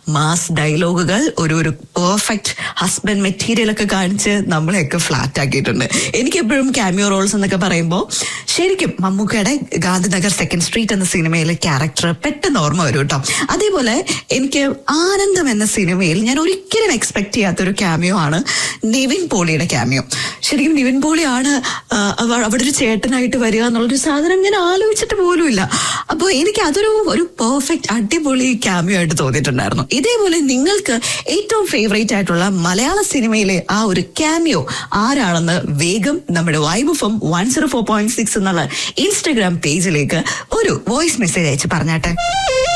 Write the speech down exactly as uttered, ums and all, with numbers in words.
Mass ഡയലോഗുകൾ, ഒരു ഒരു പെർഫെക്റ്റ് ഹസ്ബൻഡ് മെറ്റീരിയൽ ഒക്കെ കാണിച്ച് നമ്മളെയൊക്കെ ഫ്ലാറ്റ് ആക്കിയിട്ടുണ്ട്. എനിക്കെപ്പോഴും ക്യാമിയോ റോൾസ് എന്നൊക്കെ പറയുമ്പോൾ ശരിക്കും മമ്മൂക്കയുടെ ഗാന്ധിനഗർ സെക്കൻഡ് സ്ട്രീറ്റ് എന്ന സിനിമയിലെ ക്യാരക്ടർ പെട്ടെന്ന് ഓർമ്മ വരും കേട്ടോ. അതേപോലെ എനിക്ക് ആനന്ദം എന്ന സിനിമയിൽ ഞാൻ ഒരിക്കലും എക്സ്പെക്ട് ചെയ്യാത്തൊരു ക്യാമിയോ ആണ് നിവിൻ പോളിയുടെ ക്യാമിയോ. ശരിക്കും നിവിൻ പോളിയാണ് അവിടെ ഒരു ചേട്ടനായിട്ട് വരിക എന്നുള്ളൊരു സാധനം ഞാൻ ആലോചിച്ചിട്ട് പോലുമില്ല. അപ്പോൾ എനിക്ക് അതൊരു ഒരു പെർഫെക്റ്റ് അടിപൊളി ക്യാമിയോ ആയിട്ട് തോന്നിയിട്ടുണ്ടായിരുന്നു. ഇതേപോലെ നിങ്ങൾക്ക് ഏറ്റവും ഫേവറേറ്റ് ആയിട്ടുള്ള മലയാള സിനിമയിലെ ആ ഒരു ക്യാമിയോ ആരാണെന്ന് വേഗം നമ്മുടെ vibe F M one zero four point six എന്നുള്ള ഇൻസ്റ്റഗ്രാം പേജിലേക്ക് ഒരു വോയിസ് മെസ്സേജ് അയച്ച് പറഞ്ഞാട്ടെ.